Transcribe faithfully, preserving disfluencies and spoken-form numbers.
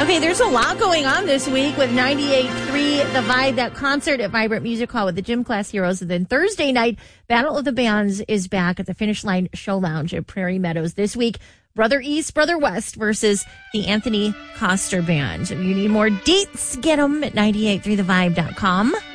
Okay, there's a lot going on this week with ninety-eight point three The Vibe, that concert at Vibrant Music Hall with the Gym Class Heroes. And then Thursday night, Battle of the Bands is back at the Finish Line Show Lounge at Prairie Meadows. This week, Brother East, Brother West versus the Anthony Koster Band. If you need more deets, get them at ninety-eight point three the vibe dot com.